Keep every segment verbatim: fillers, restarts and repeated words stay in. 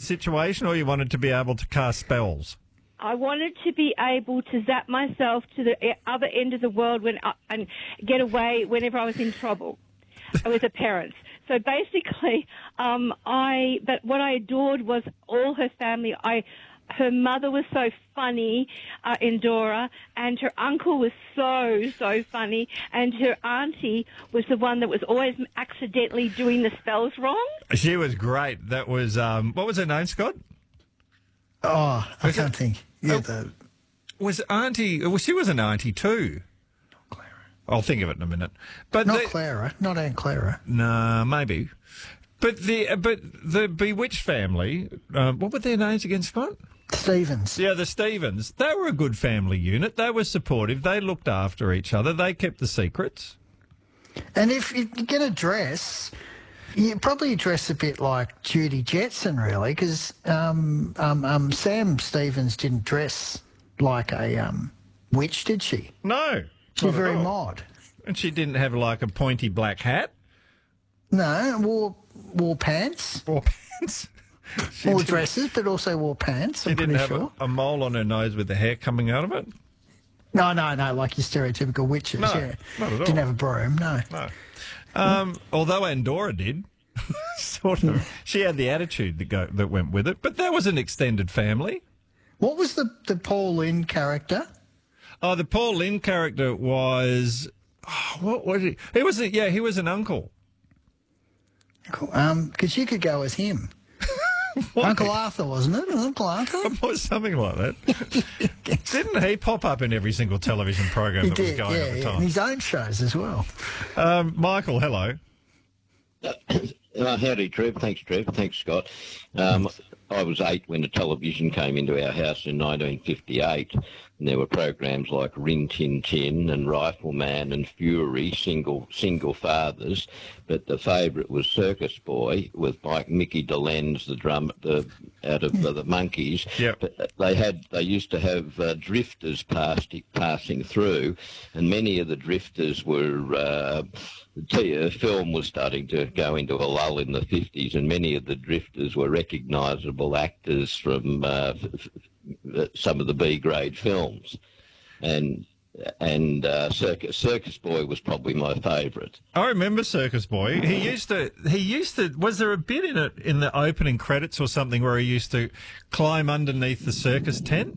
situation, or you wanted to be able to cast spells? I wanted to be able to zap myself to the other end of the world when I, and get away whenever I was in trouble with a parent. So basically, um, I. But what I adored was all her family. I. Her mother was so funny, uh, Endora, and her uncle was so, so funny, and her auntie was the one that was always accidentally doing the spells wrong. She was great. That was, um, what was her name, Scott? Oh, I Was can't it- think. Yeah, Oh. the Was Auntie, well, she was an auntie too. Clara. I'll think of it in a minute. But Not the, Clara, not Aunt Clara. No, maybe. But the but the Bewitched family, uh, what were their names again, Scott? Stevens. Yeah, the Stevens. They were a good family unit. They were supportive. They looked after each other. They kept the secrets. And if you're going to dress, you probably dress a bit like Judy Jetson, really, because um, um, um, Sam Stevens didn't dress like a um, witch, did she? No. She's not at very all. mod. And she didn't have like a pointy black hat No, wore wore pants, or pants. She wore didn't- dresses, but also wore pants. She I'm didn't pretty have sure. a, a mole on her nose with the hair coming out of it. No, no, no, like your stereotypical witches. No, yeah, not at all. didn't have a broom. No. No. Um, although Andorra did, sort of. She had the attitude that go that went with it. But that was an extended family. What was the the Paul Lynn character? Oh, the Paul Lynn character was. Oh, what was he? He was. A, yeah, he was an uncle. Cool. Um, because you could go as him. Uncle Arthur, wasn't it? Uncle Arthur. It was something like that. Didn't he pop up in every single television program He that did, was going yeah, at the yeah, time? and his own shows as well. Um, Michael, hello. Uh, howdy, Trev. Thanks, Trev. Thanks, Scott. Um, I was eight when the television came into our house in nineteen fifty-eight, and there were programs like Rin Tin Tin and Rifleman and Fury, single single fathers. But the favourite was Circus Boy with Mike Mickey DeLenz, the drum the out of uh, the Monkees. Yep. But they had they used to have uh, drifters past, passing through, and many of the drifters were. Uh, The film was starting to go into a lull in the fifties, and many of the drifters were recognisable actors from uh, f- f- some of the B-grade films. And and uh, Circus, Circus Boy was probably my favourite. I remember Circus Boy. He used to. He used to. Was there a bit in it in the opening credits or something where he used to climb underneath the circus tent?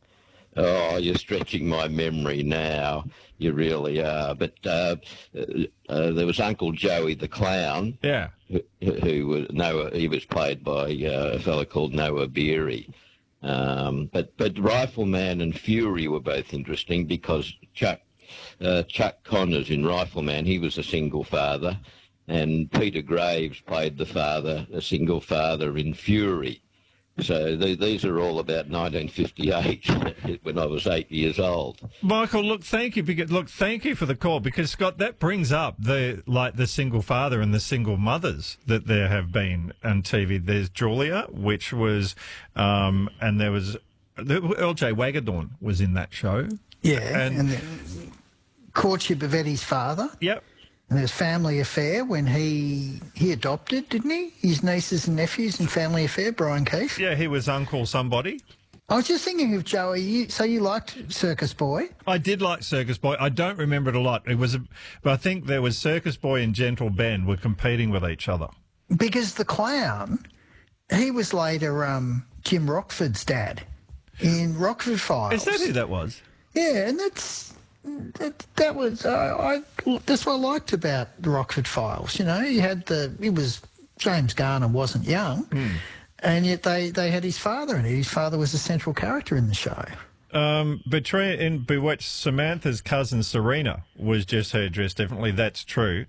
Oh, you're stretching my memory now. You really are. But uh, uh, there was Uncle Joey the Clown. Yeah. Who, who was Noah? He was played by uh, a fellow called Noah Beery. Um, but but Rifleman and Fury were both interesting because Chuck uh, Chuck Connors in Rifleman, he was a single father, and Peter Graves played the father, a single father in Fury. So the, these are all about nineteen fifty-eight, when I was eight years old. Michael, look, thank you. Because, look, thank you for the call because Scott, that brings up the like the single father and the single mothers that there have been on T V. There's Julia, which was, um, and there was L J Wagadorn was in that show. Yeah, And- and, the courtship of Eddie's father. Yep. And there's Family Affair when he he adopted, didn't he? His nieces and nephews in Family Affair, Brian Keefe. Yeah, he was Uncle Somebody. I was just thinking of Joey. You, so you liked Circus Boy? I did like Circus Boy. I don't remember it a lot. It was, a, but I think there was Circus Boy and Gentle Ben were competing with each other. Because the clown, he was later um, Jim Rockford's dad in Rockford Files. Is that who that was? Yeah, and that's that, that was uh, I. That's what I liked about the Rockford Files. You know, he had the he was James Garner wasn't young, Hmm. and yet they they had his father in it. His father was a central character in the show. Um, Between in Bewitched, Samantha's cousin Serena was just her dress. Definitely, that's true.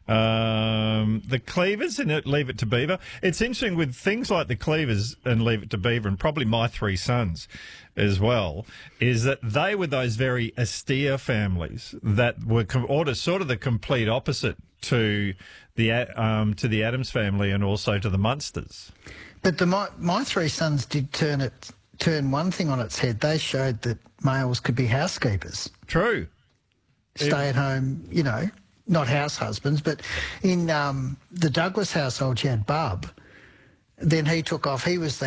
Um, the Cleavers in it, Leave It to Beaver. It's interesting with things like the Cleavers and Leave It to Beaver, and probably My Three Sons as well, is that they were those very austere families that were com- or sort of the complete opposite to the um, to the Addams family and also to the Munsters. But the my, my Three Sons did turn it turn one thing on its head. They showed that males could be housekeepers, True. stay at home. You know, not house husbands, but in um, the Douglas household, you had Bub. Then he took off. He was the